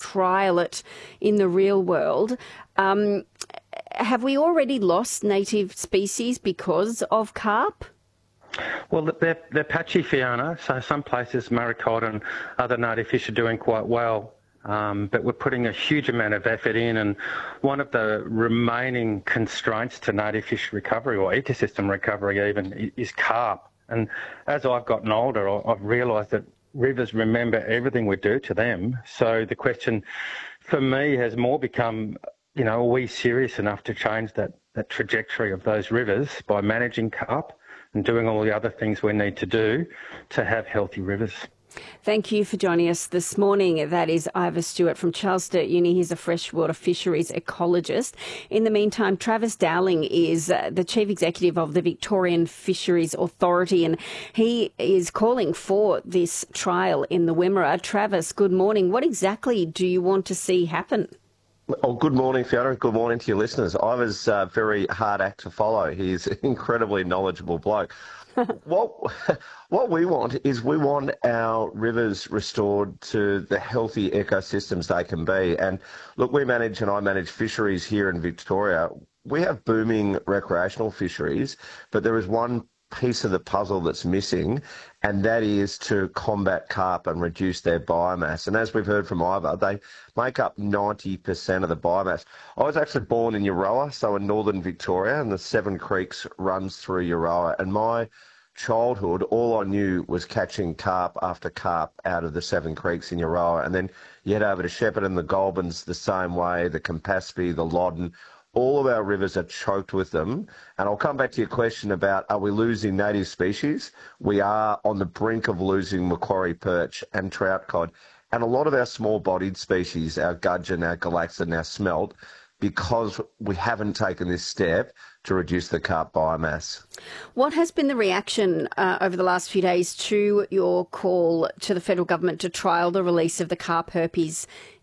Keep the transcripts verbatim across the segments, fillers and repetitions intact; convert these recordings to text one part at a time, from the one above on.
trial it in the real world. Um, have we already lost native species because of carp? Well, they're, they're patchy, Fiona, so some places, Murray cod and other native fish are doing quite well. Um, but we're putting a huge amount of effort in, and one of the remaining constraints to native fish recovery, or ecosystem recovery even, is carp. And as I've gotten older, I've realised that rivers remember everything we do to them. So the question for me has more become, you know, are we serious enough to change that, that trajectory of those rivers by managing carp and doing all the other things we need to do to have healthy rivers? Thank you for joining us this morning. That is Ivor Stewart from Charles Sturt Uni. He's a freshwater fisheries ecologist. In the meantime, Travis Dowling is uh, the Chief Executive of the Victorian Fisheries Authority, and he is calling for this trial in the Wimmera. Travis, good morning. What exactly do you want to see happen? Oh, good morning, Fiona. Good morning to your listeners. Ivor's a uh, very hard act to follow. He's an incredibly knowledgeable bloke. what what we want is we want our rivers restored to the healthy ecosystems they can be. And look, we manage and I manage fisheries here in Victoria. We have booming recreational fisheries, but there is one piece of the puzzle that's missing, and that is to combat carp and reduce their biomass. And as we've heard from Ivor, they make up ninety percent of the biomass. I was actually born in Euroa, so in northern Victoria, and the Seven Creeks runs through Euroa. And my childhood, all I knew was catching carp after carp out of the Seven Creeks in Euroa. And then you head over to Shepparton, the Goulburns the same way, the Campaspe, the Loddon. All of our rivers are choked with them. And I'll come back to your question about, are we losing native species? We are on the brink of losing Macquarie perch and trout cod. And a lot of our small-bodied species, our gudgeon, our galaxan, our smelt, because we haven't taken this step to reduce the carp biomass. What has been the reaction uh, over the last few days to your call to the federal government to trial the release of the carp herpes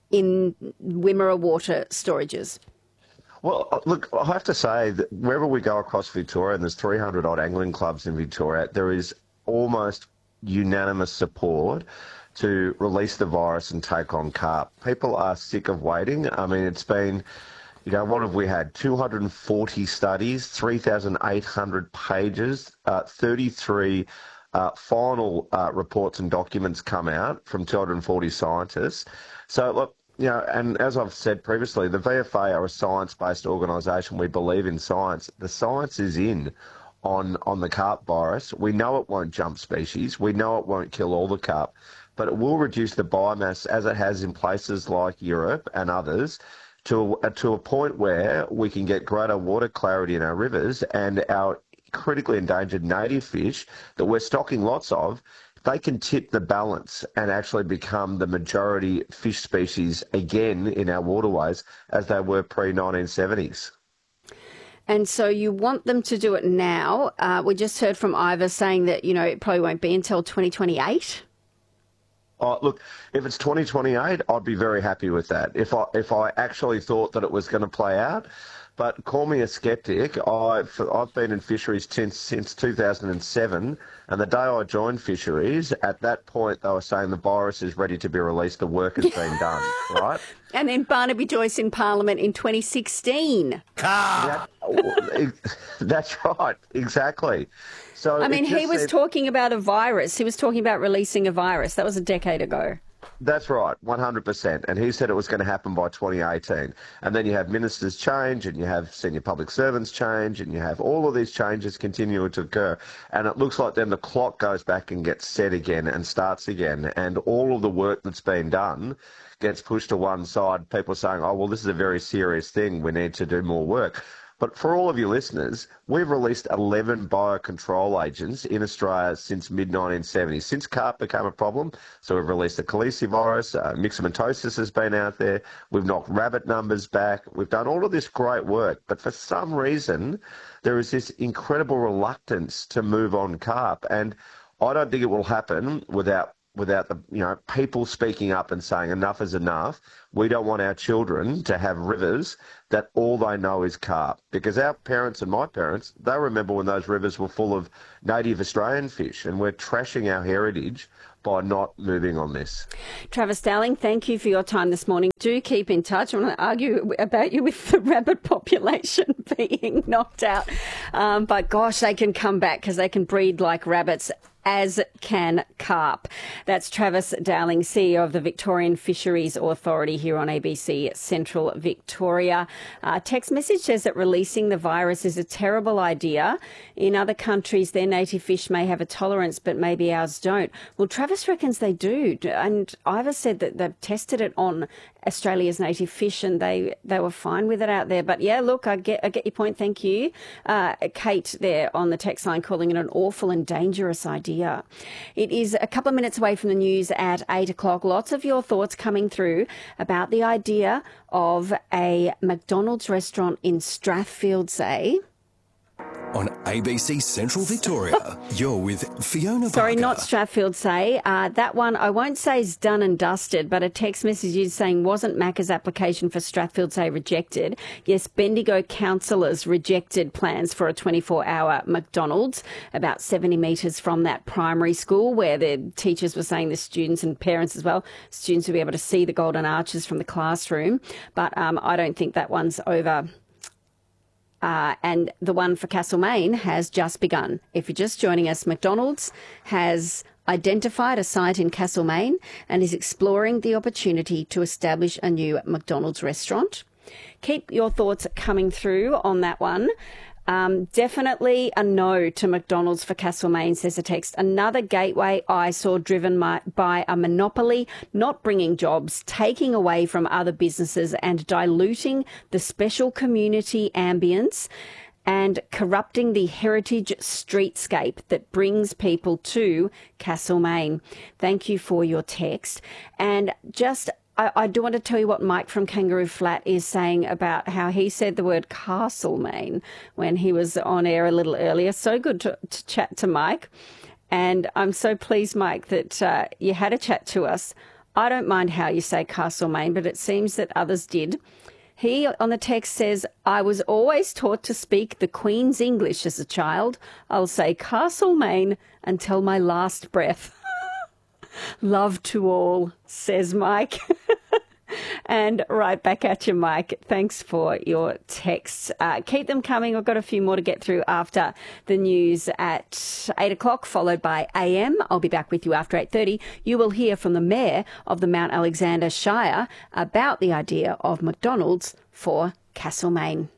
in Wimmera water storages? Well, look, I have to say that wherever we go across Victoria, and there's three hundred odd angling clubs in Victoria, there is almost unanimous support to release the virus and take on carp. People are sick of waiting. I mean, it's been, you know, what have we had? two hundred forty studies, three thousand eight hundred pages, uh, thirty-three uh, final uh, reports and documents come out from two hundred forty scientists. So, look, you know, and as I've said previously, the V F A are a science-based organisation. We believe in science. The science is in on, on the carp virus. We know it won't jump species. We know it won't kill all the carp, but it will reduce the biomass as it has in places like Europe and others to, to a point where we can get greater water clarity in our rivers, and our critically endangered native fish that we're stocking lots of, they can tip the balance and actually become the majority fish species again in our waterways as they were pre nineteen seventies. And so you want them to do it now. Uh, we just heard from Ivor saying that, you know, it probably won't be until twenty twenty-eight. Oh, look, if it's twenty twenty-eight, I'd be very happy with that. If I if I actually thought that it was going to play out. But call me a skeptic. I've, I've been in fisheries since, since two thousand seven, and the day I joined fisheries, at that point they were saying the virus is ready to be released, the work has been done, right? And then Barnaby Joyce in Parliament in twenty sixteen. That, that's right, exactly. So I mean, he was said, talking about a virus. He was talking about releasing a virus. That was a decade ago. That's right, one hundred percent. And he said it was going to happen by twenty eighteen. And then you have ministers change, and you have senior public servants change, and you have all of these changes continuing to occur. And it looks like then the clock goes back and gets set again and starts again. And all of the work that's been done gets pushed to one side. People saying, oh, well, this is a very serious thing. We need to do more work. But for all of you listeners, we've released eleven biocontrol agents in Australia since mid nineteen seventies, since carp became a problem. So we've released the calicivirus, uh, myxomatosis has been out there, we've knocked rabbit numbers back, we've done all of this great work. But for some reason, there is this incredible reluctance to move on carp. And I don't think it will happen without without the you know people speaking up and saying enough is enough. We don't want our children to have rivers that all they know is carp, because our parents and my parents, they remember when those rivers were full of native Australian fish, and we're trashing our heritage by not moving on this. Travis Dowling, thank you for your time this morning. Do keep in touch. I want to argue about you with the rabbit population being knocked out. Um, but gosh, they can come back because they can breed like rabbits, as can carp. That's Travis Dowling, C E O of the Victorian Fisheries Authority here on A B C Central Victoria. Uh, text message says that releasing the virus is a terrible idea. In other countries, their native fish may have a tolerance, but maybe ours don't. Well, Travis reckons they do. And Ivor said that they've tested it on Australia's native fish and they, they were fine with it out there. But yeah, look, I get I get your point. Thank you. Uh, Kate there on the text line calling it an awful and dangerous idea. It is a couple of minutes away from the news at eight o'clock. Lots of your thoughts coming through about the idea of a McDonald's restaurant in Strathfieldsay. On A B C Central Victoria, you're with Fiona Sorry, Barker. not Strathfieldsay. Uh, that one, I won't say is done and dusted, but a text message is saying, wasn't Macca's application for Strathfieldsay rejected? Yes, Bendigo councillors rejected plans for a twenty-four hour McDonald's about seventy metres from that primary school, where the teachers were saying the students and parents as well, students would be able to see the golden arches from the classroom. But um, I don't think that one's over. Uh, and the one for Castlemaine has just begun. If you're just joining us, McDonald's has identified a site in Castlemaine and is exploring the opportunity to establish a new McDonald's restaurant. Keep your thoughts coming through on that one. Um, definitely a no to McDonald's for Castlemaine, says a text. Another gateway eyesore driven by, by a monopoly, not bringing jobs, taking away from other businesses and diluting the special community ambience and corrupting the heritage streetscape that brings people to Castlemaine. Thank you for your text. And just I, I do want to tell you what Mike from Kangaroo Flat is saying about how he said the word Castlemaine when he was on air a little earlier. So good to, to chat to Mike. And I'm so pleased, Mike, that uh, you had a chat to us. I don't mind how you say Castlemaine, but it seems that others did. He, on the text, says, I was always taught to speak the Queen's English as a child. I'll say Castlemaine until my last breath. Love to all, says Mike. And right back at you, Mike. Thanks for your texts. Uh, keep them coming. We've got a few more to get through after the news at eight o'clock, followed by A M. I'll be back with you after eight thirty. You will hear from the Mayor of the Mount Alexander Shire about the idea of McDonald's for Castlemaine.